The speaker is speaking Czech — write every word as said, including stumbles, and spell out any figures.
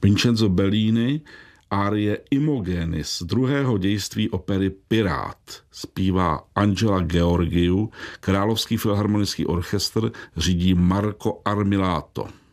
Vincenzo Bellini, árie Imogenis z druhého dějství opery Pirát. Zpívá Angela Georgiou, Královský filharmonický orchestr řídí Marco Armilato.